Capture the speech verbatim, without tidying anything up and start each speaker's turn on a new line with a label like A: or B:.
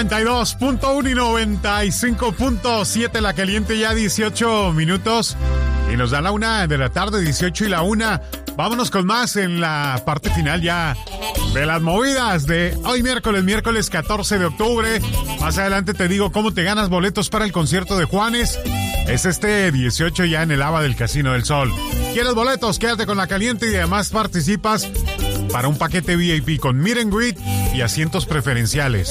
A: noventa y dos punto uno y noventa y cinco punto siete La Caliente, ya dieciocho minutos. Y nos da la una de la tarde, dieciocho y la una. Vámonos con más en la parte final ya de las movidas de hoy miércoles, miércoles catorce de octubre. Más adelante te digo cómo te ganas boletos para el concierto de Juanes. Es este dieciocho ya en el ABA del Casino del Sol. ¿Quieres boletos? Quédate con La Caliente y además participas para un paquete V I P con meet and greet y asientos preferenciales.